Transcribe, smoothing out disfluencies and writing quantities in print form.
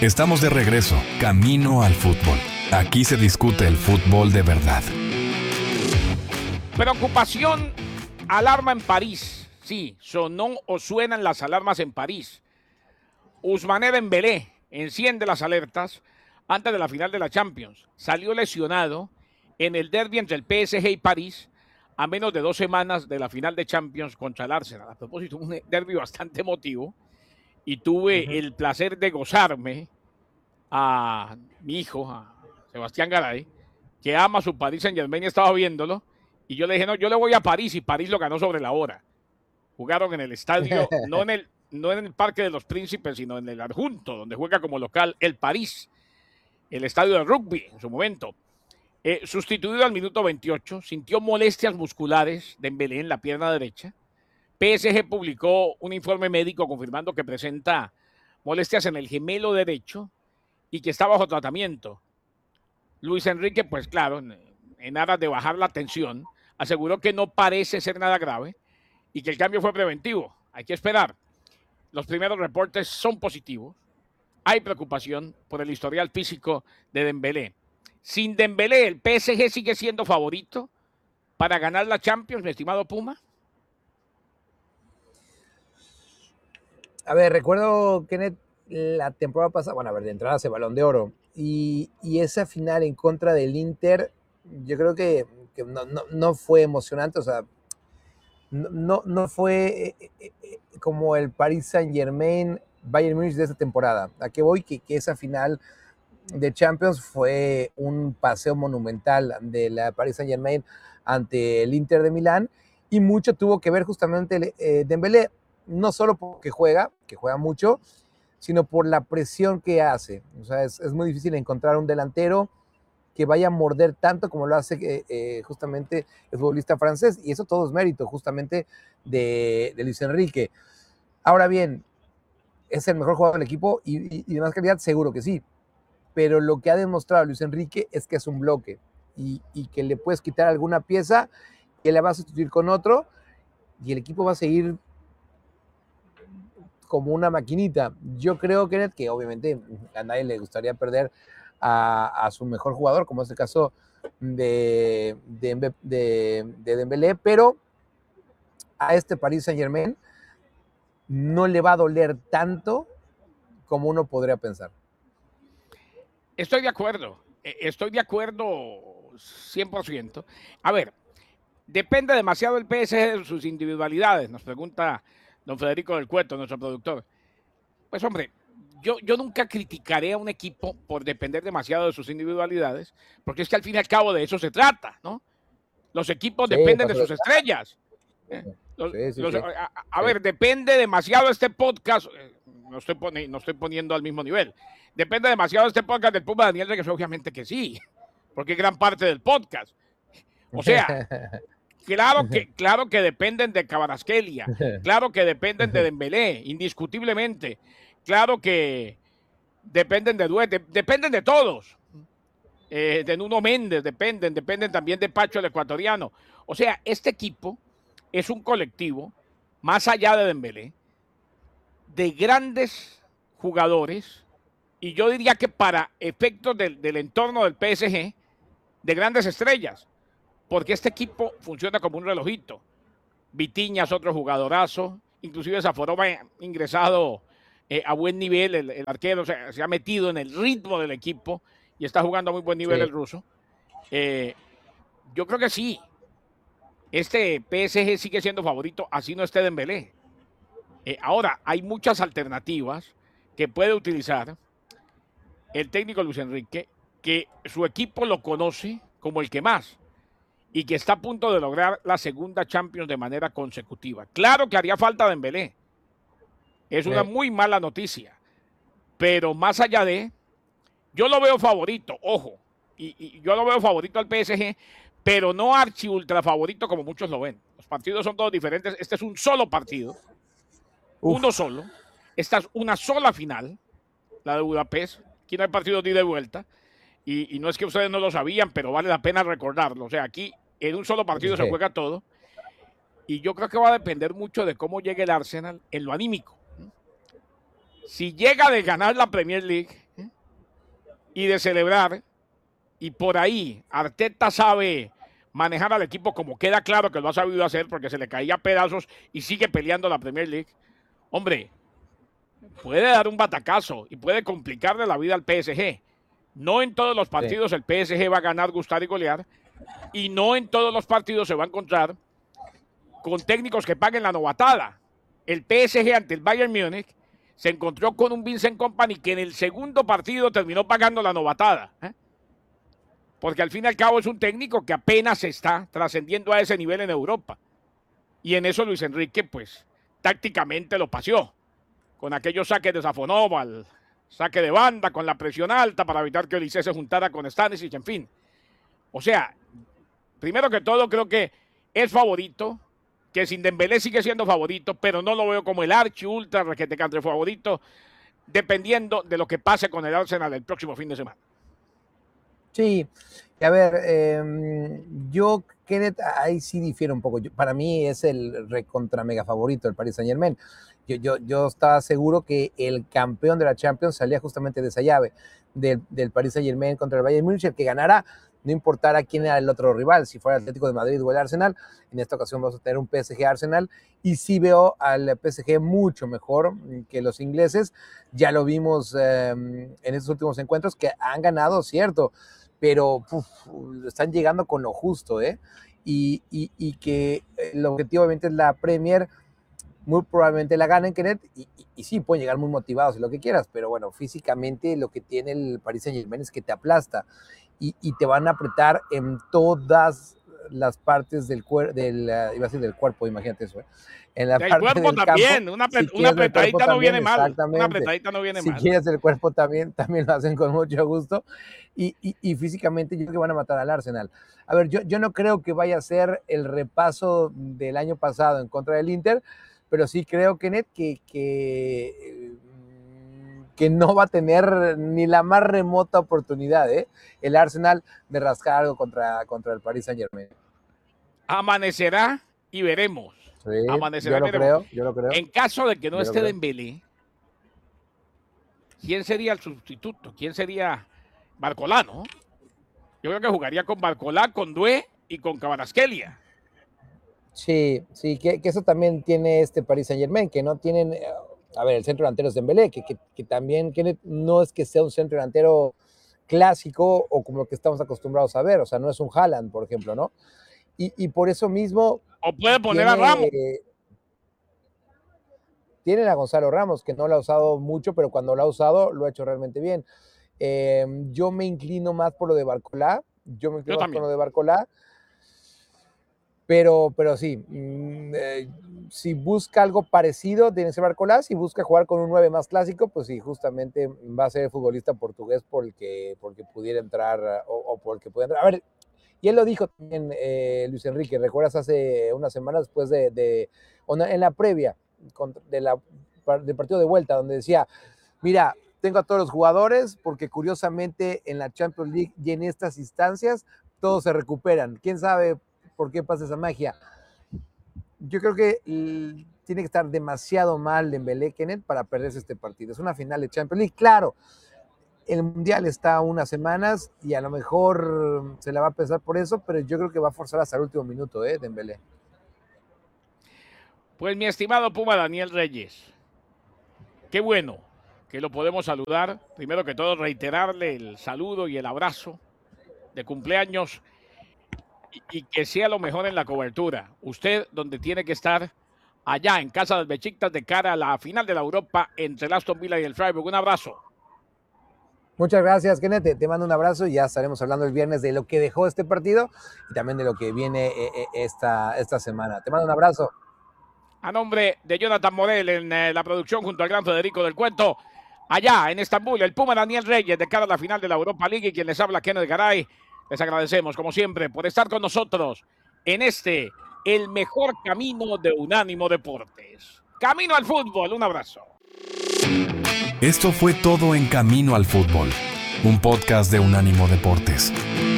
Estamos de regreso, camino al fútbol. Aquí se discute el fútbol de verdad. Preocupación, alarma en París. Sí, sonó o suenan las alarmas en París. Ousmane Dembélé enciende las alertas antes de la final de la Champions. Salió lesionado en el derbi entre el PSG y París a menos de 2 semanas de la final de Champions contra el Arsenal. A propósito, un derbi bastante emotivo y tuve el placer de gozarme a mi hijo, a Sebastián Garay, que ama su Paris Saint-Germain y estaba viéndolo. Y yo le dije, no, yo le voy a París y París lo ganó sobre la hora. Jugaron en el estadio, no en el Parque de los Príncipes, sino en el adjunto, donde juega como local el París, el estadio de rugby en su momento. Sustituido al minuto 28, sintió molestias musculares de Dembélé en la pierna derecha. PSG publicó un informe médico confirmando que presenta molestias en el gemelo derecho y que está bajo tratamiento. Luis Enrique, pues claro, en aras de bajar la tensión, aseguró que no parece ser nada grave y que el cambio fue preventivo. Hay que esperar. Los primeros reportes son positivos. Hay preocupación por el historial físico de Dembélé. Sin Dembélé, ¿el PSG sigue siendo favorito para ganar la Champions, mi estimado Puma? A ver, recuerdo, Kenneth, la temporada pasada, bueno, a ver, de entrada hace Balón de Oro, y esa final en contra del Inter, yo creo que no fue emocionante, o sea, no fue como el Paris Saint-Germain, Bayern Múnich de esta temporada. ¿A qué voy? Que esa final de Champions fue un paseo monumental de la Paris Saint-Germain ante el Inter de Milán, y mucho tuvo que ver justamente Dembélé, no solo porque juega mucho, sino por la presión que hace. O sea, es muy difícil encontrar un delantero que vaya a morder tanto como lo hace justamente el futbolista francés, y eso todo es mérito justamente de Luis Enrique. Ahora bien, ¿es el mejor jugador del equipo y de más calidad? Seguro que sí, pero lo que ha demostrado Luis Enrique es que es un bloque y que le puedes quitar alguna pieza, que la vas a sustituir con otro, y el equipo va a seguir como una maquinita. Yo creo, Kenneth, que obviamente a nadie le gustaría perder a su mejor jugador, como es el caso de Dembélé, pero a este Paris Saint-Germain no le va a doler tanto como uno podría pensar. Estoy de acuerdo 100%. A ver, depende demasiado el PSG de sus individualidades, nos pregunta don Federico del Cueto, nuestro productor. Pues hombre, yo nunca criticaré a un equipo por depender demasiado de sus individualidades, porque es que al fin y al cabo de eso se trata, ¿no? Los equipos dependen de sus estrellas. A ver, depende demasiado este podcast, no estoy poniendo al mismo nivel. Depende demasiado este podcast del Puma Daniel Reyes, obviamente que sí, porque es gran parte del podcast. O sea, claro que dependen de Kvaratskhelia, claro que dependen de Dembélé, indiscutiblemente. Claro que dependen de Duet, dependen de todos. De Nuno Méndez dependen también de Pacho el ecuatoriano. O sea, este equipo es un colectivo, más allá de Dembélé, de grandes jugadores, y yo diría que para efectos del entorno del PSG, de grandes estrellas, porque este equipo funciona como un relojito. Vitinha es otro jugadorazo, inclusive Zaforov ha ingresado a buen nivel, el arquero se ha metido en el ritmo del equipo y está jugando a muy buen nivel el ruso. Yo creo que sí, este PSG sigue siendo favorito, así no esté Dembélé. Ahora, hay muchas alternativas que puede utilizar el técnico Luis Enrique, que su equipo lo conoce como el que más y que está a punto de lograr la segunda Champions de manera consecutiva. Claro que haría falta Dembélé. Es una muy mala noticia. Pero más allá de, yo lo veo favorito, ojo, y yo lo veo favorito al PSG, pero no archi ultra favorito como muchos lo ven. Los partidos son todos diferentes. Este es un solo partido. Uno solo. Esta es una sola final, la de Budapest. Aquí no hay partidos ni de vuelta. Y no es que ustedes no lo sabían, pero vale la pena recordarlo. O sea, aquí en un solo partido se juega todo. Y yo creo que va a depender mucho de cómo llegue el Arsenal en lo anímico. Si llega de ganar la Premier League, y de celebrar, y por ahí Arteta sabe manejar al equipo como queda claro que lo ha sabido hacer, porque se le caía a pedazos y sigue peleando la Premier League. Hombre, puede dar un batacazo y puede complicarle la vida al PSG. No en todos los partidos el PSG va a ganar, gustar y golear, y no en todos los partidos se va a encontrar con técnicos que paguen la novatada. El PSG ante el Bayern Múnich se encontró con un Vincent Kompany que en el segundo partido terminó pagando la novatada. Porque al fin y al cabo es un técnico que apenas está trascendiendo a ese nivel en Europa. Y en eso Luis Enrique, pues, tácticamente lo paseó. Con aquellos saques de Safonov, al saque de banda, con la presión alta para evitar que Olise se juntara con Stanisic, en fin. O sea, primero que todo creo que es favorito, que sin Dembélé sigue siendo favorito, pero no lo veo como el archi ultra requete country favorito, dependiendo de lo que pase con el Arsenal el próximo fin de semana. Sí, a ver, yo, Kenneth, ahí sí difiero un poco. Para mí es el recontra mega favorito el Paris Saint-Germain. Yo estaba seguro que el campeón de la Champions salía justamente de esa llave, del Paris Saint-Germain contra el Bayern Múnich, el que ganara, no importara quién era el otro rival, si fuera el Atlético de Madrid o el Arsenal. En esta ocasión vamos a tener un PSG-Arsenal, y sí veo al PSG mucho mejor que los ingleses. Ya lo vimos en estos últimos encuentros, que han ganado, cierto, pero están llegando con lo justo, y que el objetivo obviamente es la Premier. Muy probablemente la ganen, Kenneth, y sí, pueden llegar muy motivados y lo que quieras, pero bueno, físicamente lo que tiene el Paris Saint-Germain es que te aplasta, y te van a apretar en todas las partes del cuerpo, iba a decir del cuerpo, imagínate eso, en la del parte cuerpo del también, campo, una apretadita no viene mal, exactamente. una apretadita no viene mal. Si quieres el cuerpo también lo hacen con mucho gusto, y físicamente yo creo que van a matar al Arsenal. A ver, yo no creo que vaya a ser el repaso del año pasado en contra del Inter, pero sí creo, Kenneth, que no va a tener ni la más remota oportunidad, el Arsenal, de rascar algo contra el Paris Saint-Germain. Amanecerá y veremos. Sí, Amanecerá yo lo creo. En caso de que no esté Dembélé, ¿quién sería el sustituto? ¿Quién sería Barcolá, no? Yo creo que jugaría con Barcolá, con Doué y con Kvaratskhelia. Sí, que eso también tiene este Paris Saint-Germain, que no tienen, a ver, el centro delantero es Dembélé, que también no es que sea un centro delantero clásico o como lo que estamos acostumbrados a ver, o sea, no es un Haaland, por ejemplo, ¿no? Y por eso mismo... O puede poner a Ramos. Tienen a Gonzalo Ramos, que no lo ha usado mucho, pero cuando lo ha usado, lo ha hecho realmente bien. Yo me inclino más por lo de Barcolá, pero sí, si busca algo parecido, tiene que ser Barcolá. Si busca jugar con un 9 más clásico, pues sí, justamente va a ser el futbolista portugués porque pudiera entrar, o porque puede entrar. A ver, y él lo dijo también, Luis Enrique, ¿recuerdas hace unas semanas después en la previa del partido de vuelta, donde decía, mira, tengo a todos los jugadores porque curiosamente en la Champions League y en estas instancias todos se recuperan? ¿Quién sabe por qué pasa esa magia? Yo creo que tiene que estar demasiado mal Dembélé, Kenneth, para perderse este partido. Es una final de Champions League, claro. El Mundial está a unas semanas y a lo mejor se la va a pesar por eso, pero yo creo que va a forzar hasta el último minuto, Dembélé. Pues mi estimado Puma Daniel Reyes, qué bueno que lo podemos saludar. Primero que todo, reiterarle el saludo y el abrazo de cumpleaños y que sea lo mejor en la cobertura. Usted donde tiene que estar, allá en casa del Besiktas, de cara a la final de la Europa entre el Aston Villa y el Freiburg. Un abrazo. Muchas gracias, Kenneth. Te mando un abrazo y ya estaremos hablando el viernes de lo que dejó este partido y también de lo que viene esta semana. Te mando un abrazo. A nombre de Jonathan Morel en la producción junto al gran Federico del Cuento, allá en Estambul, el Puma Daniel Reyes de cara a la final de la Europa League, y quien les habla, Kenneth Garay. Les agradecemos, como siempre, por estar con nosotros en el mejor camino de Unánimo Deportes. Camino al fútbol, un abrazo. Esto fue todo en Camino al Fútbol, un podcast de Unánimo Deportes.